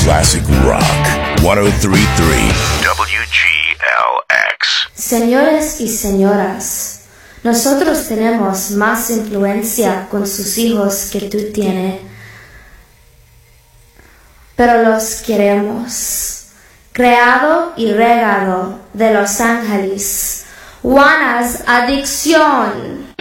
Classic Rock 1033 WGLX. Señores y señoras, nosotros tenemos más influencia con sus hijos que tú tienes, pero los queremos. Creado y regado de Los Ángeles, Juana's Adicción.